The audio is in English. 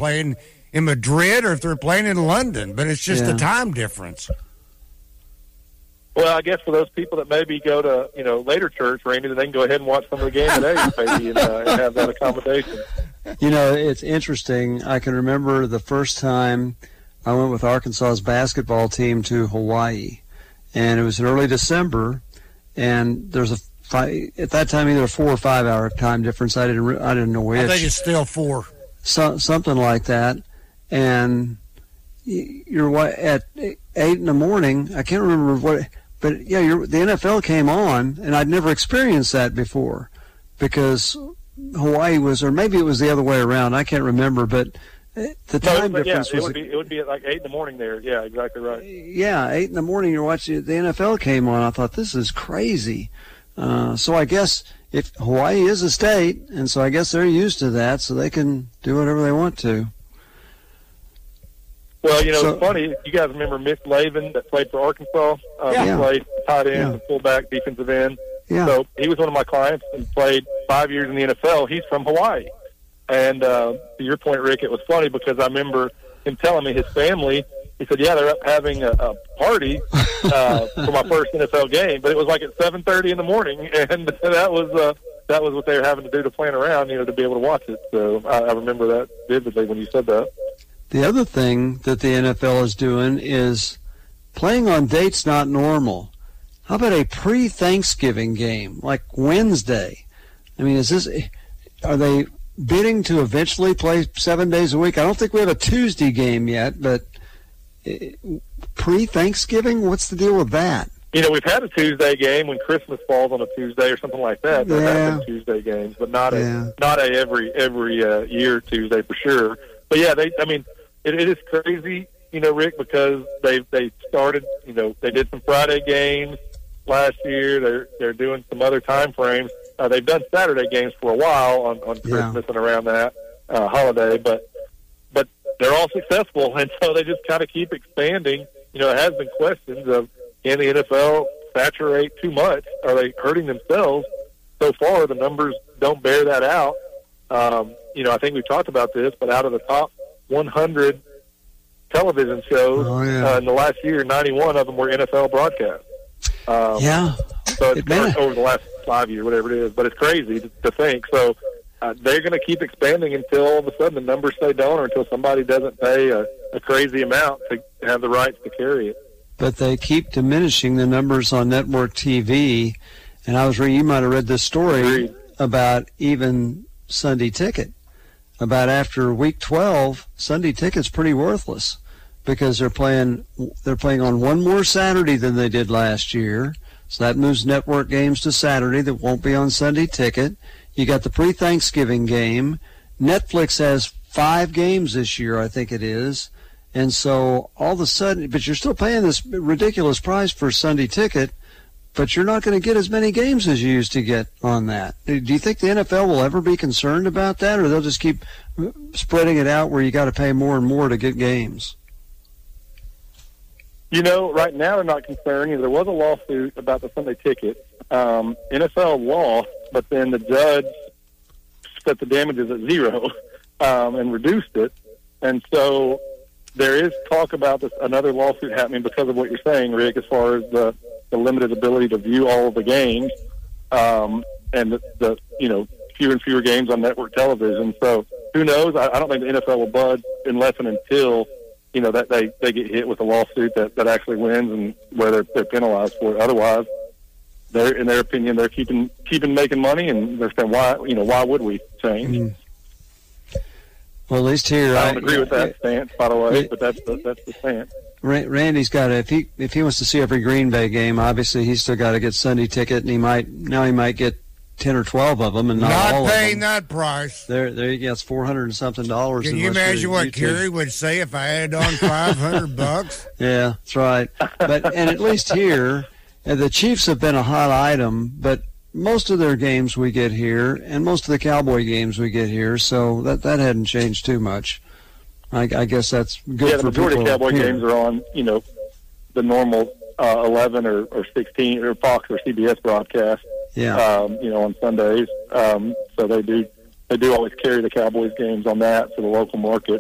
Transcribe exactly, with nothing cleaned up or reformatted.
playing in Madrid or if they're playing in London, but it's just Yeah. the time difference. Well, I guess for those people that maybe go to, you know, later church, Randy, then they can go ahead and watch some of the game today maybe and, uh, and have that accommodation. You know, it's interesting. I can remember the first time I went with Arkansas's basketball team to Hawaii, and it was in early December, and there's a five, at that time either a four or five hour time difference. I didn't re- I didn't know which. I think it's still four. So, something like that, and y- you're wa- at eight in the morning. I can't remember what, but yeah, you're, the N F L came on, and I'd never experienced that before because Hawaii was, or maybe it was the other way around. I can't remember, but the time no, difference yeah, was. It would, be, it would be at like eight in the morning there. Yeah, exactly right. Yeah, eight in the morning. You're watching the N F L came on. I thought this is crazy. Uh, so I guess if Hawaii is a state, and so I guess they're used to that, so they can do whatever they want to. Well, you know, So- it's funny. You guys remember Mitch Lavin that played for Arkansas? Um, Yeah. He played tight end, Yeah. and fullback, defensive end. Yeah. So he was one of my clients and played five years in the N F L. He's from Hawaii. And uh, to your point, Rick, it was funny because I remember him telling me his family, he said, yeah, they're up having a, a party uh, for my first N F L game, but it was like at seven thirty in the morning, and that was uh, that was what they were having to do to plan around, you know, to be able to watch it. So I, I remember that vividly when you said that. The other thing that the N F L is doing is playing on dates not normal. How about a pre-Thanksgiving game, like Wednesday? I mean, is this, are they bidding to eventually play seven days a week? I don't think we have a Tuesday game yet, but pre-Thanksgiving, what's the deal with that? You know, we've had a Tuesday game when Christmas falls on a Tuesday or something like that. There Yeah. have been Tuesday games, but not Yeah. a not a every every uh, year Tuesday for sure. But yeah, they. I mean, it, it is crazy, you know, Rick, because they they started. You know, they did some Friday games last year. They're they're doing some other time frames. Uh, they've done Saturday games for a while on on Yeah. Christmas and around that uh, holiday, but but they're all successful, and so they just kind of keep expanding. You know, it has been questions of, can the N F L saturate too much? Are they hurting themselves? So far, the numbers don't bear that out. Um, you know, I think we've talked about this, but out of the top one hundred television shows Oh, yeah. uh, in the last year, ninety-one of them were N F L broadcasts. Um, Yeah. So it's It may- over the last five years, whatever it is. But it's crazy to, to think. So uh, they're going to keep expanding until all of a sudden the numbers say don't, or until somebody doesn't pay a, a crazy amount to have the rights to carry it. But they keep diminishing the numbers on network T V. And I was reading, you might have read this story Agreed. about even Sunday Ticket. About after week twelve, Sunday Ticket's pretty worthless because they're playing they're playing on one more Saturday than they did last year. So that moves network games to Saturday that won't be on Sunday Ticket. You got the pre-Thanksgiving game. Netflix has five games this year, I think it is. And so all of a sudden, but you're still paying this ridiculous price for Sunday Ticket, but you're not going to get as many games as you used to get on that. Do you think the N F L will ever be concerned about that, or they'll just keep spreading it out where you got to pay more and more to get games? You know, right now they're not concerned. You know, there was a lawsuit about the Sunday Ticket. Um, N F L lost, but then the judge set the damages at zero um, and reduced it. And so there is talk about this another lawsuit happening because of what you're saying, Rick, as far as the, the limited ability to view all of the games um, and the, the you know fewer and fewer games on network television. So who knows? I, I don't think the N F L will budge unless and until you know that they, they get hit with a lawsuit that, that actually wins and where they're, they're penalized for it. Otherwise, they're in their opinion they're keeping keeping making money, and they're saying why you know why would we change? Mm. Well, at least here I don't agree with that stance, by the way, but that's the, that's the stance. Randy's got to, if he if he wants to see every Green Bay game, obviously he's still got to get Sunday Ticket, and he might now he might get ten or twelve of them, and not, Not all paying of them. that price. There, there he gets four hundred and something dollars. Can in you West imagine what YouTube. Kerry would say if I added on five hundred bucks? Yeah, that's right. But and at least here, uh, the Chiefs have been a hot item, but most of their games we get here, and most of the Cowboy games we get here, so that that hadn't changed too much. I, I guess that's good Yeah, the for majority of people Cowboy here. games are on you know the normal uh, eleven or, or sixteen or Fox or C B S broadcast. Yeah. Um, you know, on Sundays. Um, so they do they do always carry the Cowboys games on that for the local market.